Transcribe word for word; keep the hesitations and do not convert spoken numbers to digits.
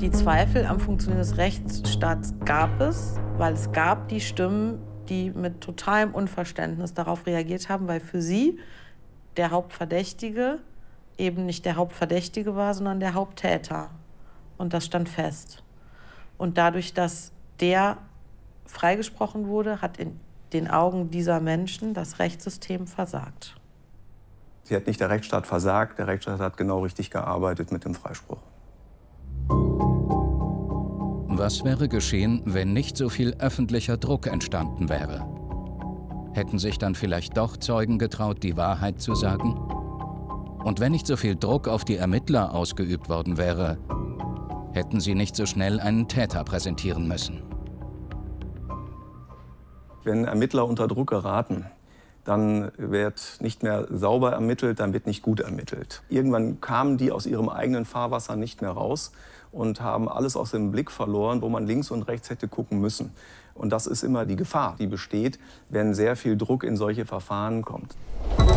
Die Zweifel am Funktionieren des Rechtsstaats gab es, weil es gab die Stimmen, die mit totalem Unverständnis darauf reagiert haben, weil für sie der Hauptverdächtige eben nicht der Hauptverdächtige war, sondern der Haupttäter. Und das stand fest. Und dadurch, dass der freigesprochen wurde, hat in den Augen dieser Menschen das Rechtssystem versagt. Sie hat nicht der Rechtsstaat versagt, der Rechtsstaat hat genau richtig gearbeitet mit dem Freispruch. Was wäre geschehen, wenn nicht so viel öffentlicher Druck entstanden wäre? Hätten sich dann vielleicht doch Zeugen getraut, die Wahrheit zu sagen? Und wenn nicht so viel Druck auf die Ermittler ausgeübt worden wäre, hätten sie nicht so schnell einen Täter präsentieren müssen. Wenn Ermittler unter Druck geraten, dann wird nicht mehr sauber ermittelt, dann wird nicht gut ermittelt. Irgendwann kamen die aus ihrem eigenen Fahrwasser nicht mehr raus und haben alles aus dem Blick verloren, wo man links und rechts hätte gucken müssen. Und das ist immer die Gefahr, die besteht, wenn sehr viel Druck in solche Verfahren kommt.